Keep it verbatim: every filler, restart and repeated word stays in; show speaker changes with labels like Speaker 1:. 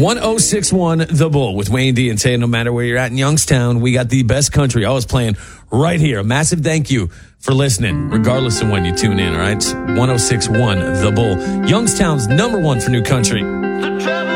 Speaker 1: one oh six point one The Bull with Wayne D and Tay. No matter where you're at in Youngstown, we got the best country always playing right here. A massive thank you for listening, regardless of when you tune in, all right? one oh six point one The Bull, Youngstown's number one for new country.